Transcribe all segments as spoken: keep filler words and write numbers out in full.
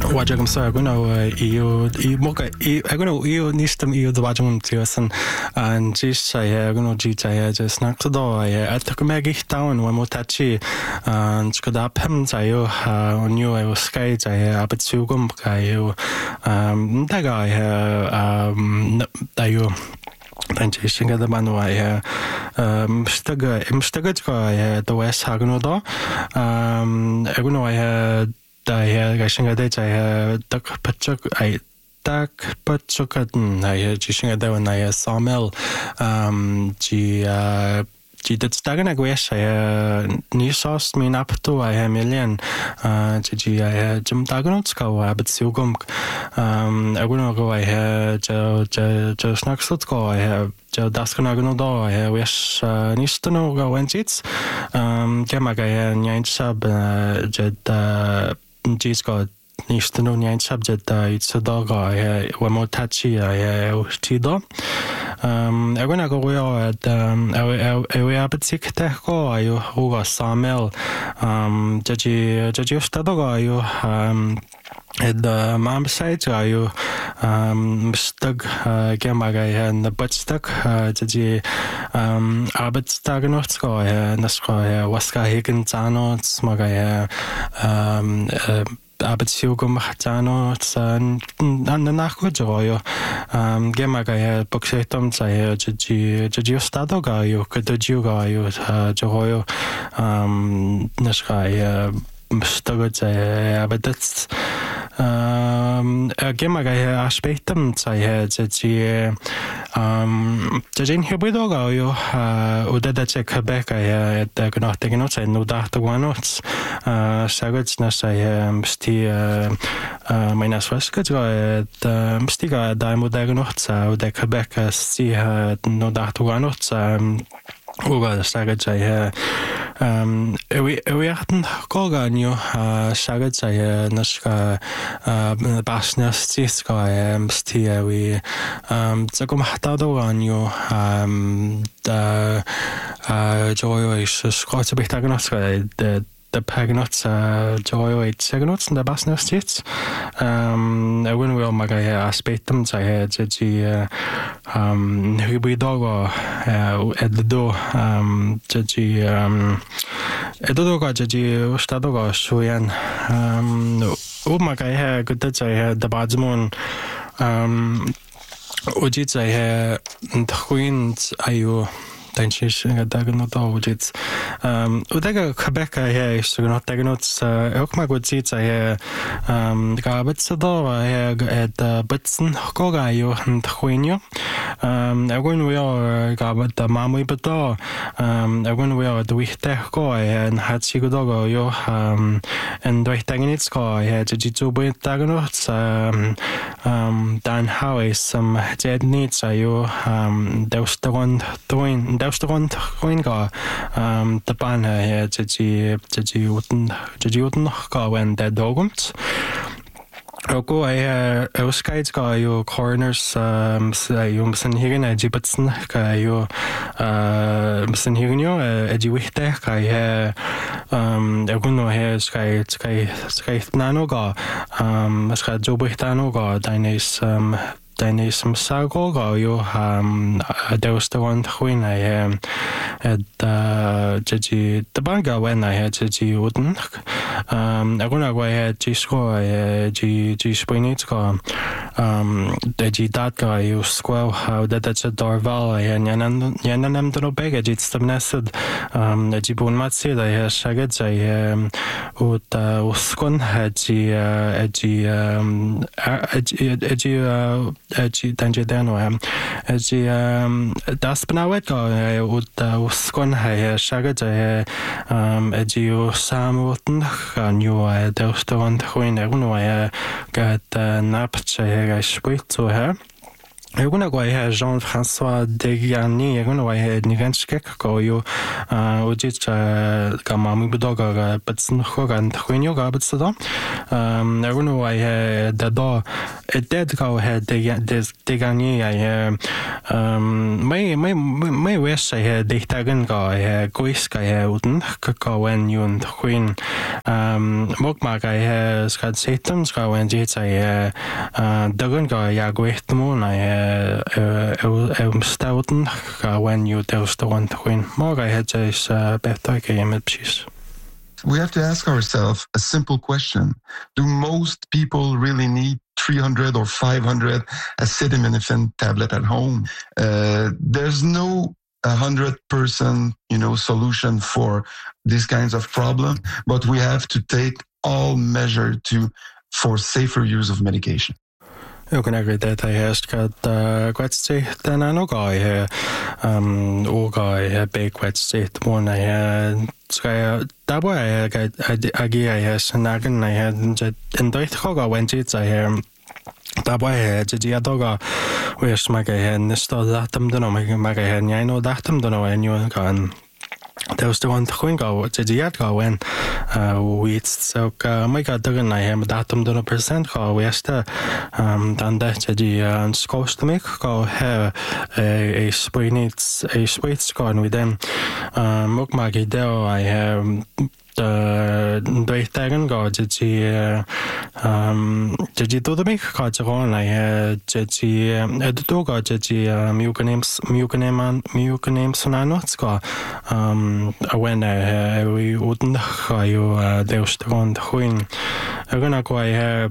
Wajagam sa aguno iyo i moka i aguno iyo nistam iyo the wajagam tiosan and jis sa aguno jita ya just nakdo ya atakumagi down wa motachi and skada pem zayo onyo I was sky ya abatsugum kayo um daga ya um dayo Thank you. The man who I um stagger im stagger to the west hagunodo um aguno I had I gashing a date I duck patchuk I duck patchukan I jishing a day when I sawmill um g uh G did stagan agwesh I new sauce mean up to I a million uh G I Jim Dagonotsko I but silgum um I wouldn't go I had Joe Joe Joe Snackslutko I have Joe Daskanagono I wish Nistano go went it um Gamagay and sub Jed G's got Nistano nine subject it's a dog I were more touchy I tido Um, I wanna go at um, I we have a sick techo. I who was sawmill. Um, Jaji Jaji Stadoga, you um, at the mom side, are you um, stuck Gamaga and the butt stuck Jaji um, Albert Staganotsko, Nasko, Waska Higgins, Smagaya, um, Arbeitsjugend Jano an den nachgojo um gemaga boxetom sai ji ji stado ga yo kedoju ga yo joyo um nashai stago sai abedat um gemaga aspektem sai ji um jin hybrido ga yo udada che Quebec I the gnotting sai no data ones uh sagats na sai sti meina svaska jo the stiga da modernotsa og the Quebec sti no data ones Uga sagats I um we we hatten koganyo sagats I naska basnas tiska sti we um zakom hatado ganyo um da joyo is skotse betagnoska the the pagnots joyo it segnots the basnas tits um I wouldn't will maga aspektum I had ji um hybridogo at the door um ji um edodoga ji ustadoga shuyan um o maga good that I had the badsmon um ojit I had twins ayo Thank dagenot ojits um udega Quebec I is not dagenot ook maar goed ziet I um gabetsado I at bitsen koga yo and twinyo um I when we are gabet the mamui beto um I when we are the wichte go and had sigodogo yo um and the dagenits go I had jitu bit dagenot um um dan how is some dead needs I yo um those the one twin Restaurant Quinga um the ban here Jiji Jiji Uten Jiji Uten go when the dogums Oko I I was guides go you corners um you must hearing a gibetson you uh must hearing you a jiwite I um I don't know here sky sky sky nano go um sky jobitano go dinis um Then some sago go you um there was the one when I um at uh Jiji the banga when I had Jiji wouldn't um I gonna go ahead G score G G spinach go um the G that guy you square how that that's a dorval and yan yan nam to no beg it's the nested um the Jibun matsi I shagets I um ut uskon had G G um G uh G Danjadano G um das benawet go ut uskon ha shagets I um G samuten new der stand when I know I got napche I speak to her Eu gonna go ahead Jean-François Degiani, eu gonna go ahead Niganskek go you uh ujit gamami budoga batsin hogan twinyo gabatsa um eu gonna go ahead the do it did go ahead Degani I um may may may wish I had dictagan go I goiska uden go when you and queen um mokmag I has got satans go when jits I uh dagan go ya goitmon I um stouten when you deals the one twin more I had is better game at peace. We have to ask ourselves a simple question. Do most people really need three hundred or five hundred acetaminophen tablet at home? Uh, there's no one hundred percent, you know, solution for these kinds of problem, but we have to take all measure to for safer use of medication. Jag kan agree that I asked got quite say then I know guy here um or guy big quite say one I had so that way I got I I has and again I had in the Chicago when it's I um that way did you dog where's my guy and this that them don't know my guy and I know that them don't know and you gone. There was the one thing go to the yard go when uh we so my god doing I am that them done percent go we the um done that the and scores to make go have a a spray needs a sweet score with them um look my idea I have the dweithdagen go did you um did you do the make go to on I had did you the dog go did you milk names milk name and milk names and not go um when I we wouldn't go you there was the one queen I'm gonna go I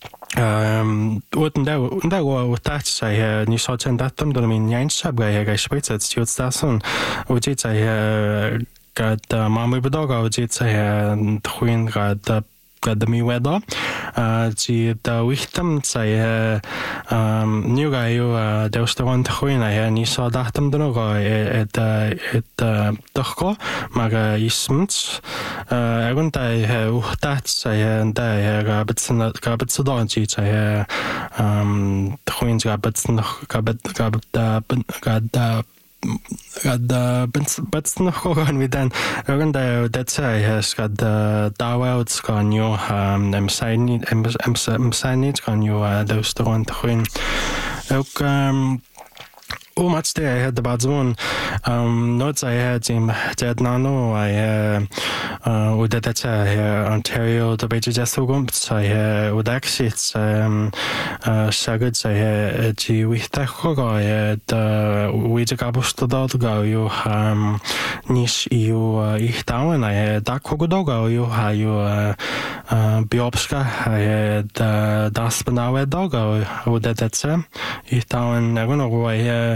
um wouldn't that that was that I ni saw ten that them don't mean nine sub I guess wait it's just that soon which it's I got mama dog out it's a queen got the got the me weather uh the the wisdom say um new guy you uh there was the one queen I ni saw that them don't go it it doch maar isms uh I want I have that say and I have but got but so don't you say um the queen's got but got got got got the but nog gewoon weer dan ook dat dat zij has got the dawouts kan you um I'm saying niet I'm I'm saying niet kan you those the one gewoon ook um oh much there I had the bad one um notes I had him that no I uh uh with that that's uh Ontario the beach just so good I would actually um uh so good I the we that go the we the gabus to dot go you um nish you ich down I had that go go you how you uh biopska I had das benaue dog would that that's ich down I don't know why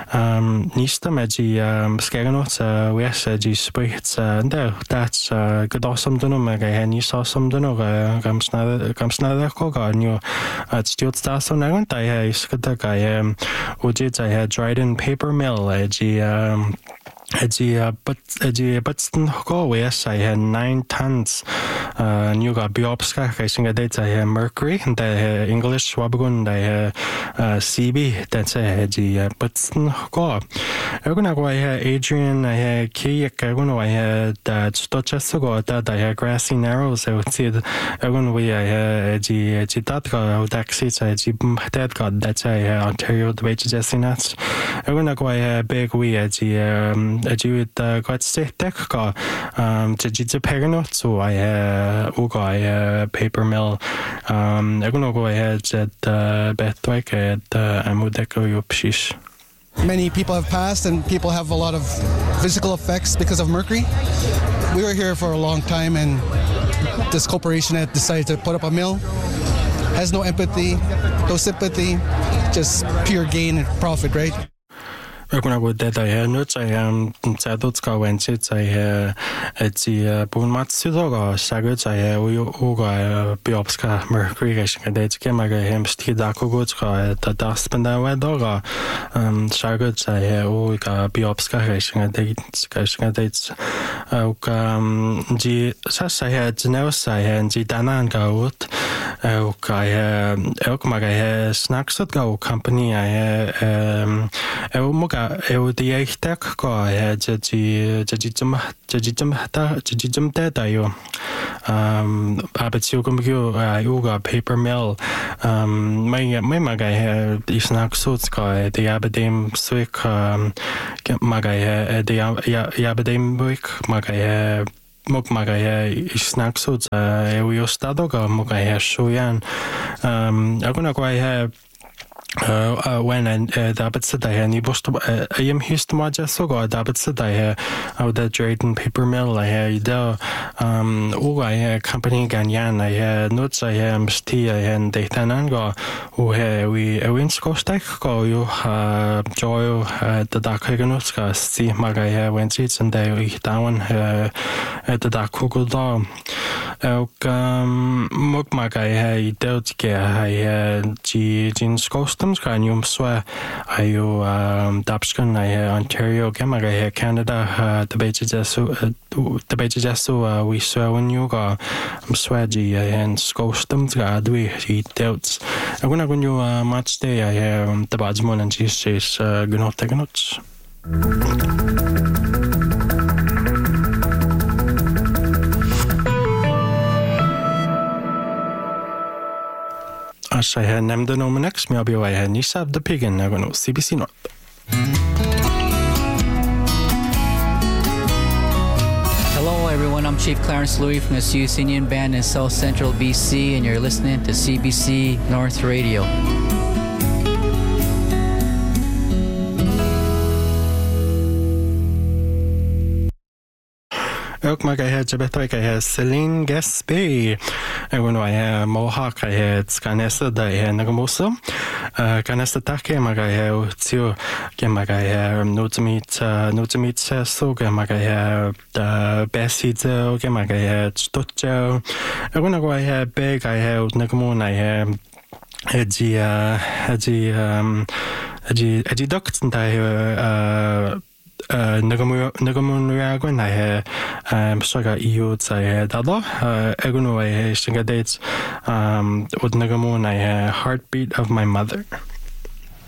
um nista magi um skeganot we said spreekt there that's good awesome to know my guy ni saw some to know comes now comes now go on you at still stars on I went I is good guy um ujit I had dried in paper mill um Edgy, but edgy, but go yes, I had nine tons. Uh, new got biopska. I think I did. I had mercury and the English wabagun. I had C B. That's a edgy, but go. I'm gonna go. I had Adrian. I had Key. I'm gonna. I had that. Just to go that I had grassy narrows. I would see it. I'm gonna. We I had edgy, edgy. That got that seats. I edgy. That got that's I had Ontario. The way just in that. I'm gonna go. I had big we edgy. Um. You with quite sick deck go um to just peg not so I uh ugo I paper mill um I'm gonna go ahead at uh bet like at I'm with you pshish. Many people have passed and people have a lot of physical effects because of mercury. We were here for a long time and this corporation had decided to put up a mill. Has no empathy, no sympathy, just pure gain and profit, right? Jag kunde gå det där här nu så jag så då ska vi inte så jag ett i på mat så då så jag så jag och och biopska mercury jag det ska man hemskt där gå så att det spända var då så jag så jag och biopska jag det ska jag det och de så så jag nu så jag de danan gå ut ook hij ook maar hij snacks dat go company hij ehm eu moga eu die echt go hij jadi jadi jam jadi jam ta jadi jam ta da yo um abet yo gumgo yoga paper mill um my my maga hij die snacks so ska die abedem swik um maga hij die ja ja abedem week maga hij Mog magaya snacksuits eu yo stado ga mogaya shoyan um aguna kwa he uh when and dapat sadaya ni bosto ayam histmaja soga dapat sadaya au da Drayton paper mill I had um uga he company ganyan I had notes I am sti I and datanan ga u he we win skostek go yo joy the dakaganutska sti magaya when it's and they down at the dakugul da ook um mog magaya he dealt ge I g jeans customs kan yum swa ayo um dapskan I Ontario gemaga Canada the beje so the beje so we saw when you go swaji and customs ga we he dealt aguna gunyo match day I the badmon and jesus gnot gnot As I had named the name next, maybe I had Nisab the pig and I C B C North. Hello, everyone. I'm Chief Clarence Louis from the Sioux Indian Band in South Central B C, and you're listening to C B C North Radio. Ook maar ik heb beter ik heb Celine Gaspé. En wanneer hij Mohawk hij het Scanessa dat hij nagamoso. Canessa takke maar hij tio. Ik maar hij notemit notemit zo. Ik maar hij de Bessie ook maar hij stotjo. En wanneer hij big hij nagamon hij die die die die dokter dat Uh, nagamu nagamu yagun I um saga eu tsai dada egunu I singa dates um with nagamu I heartbeat of my mother.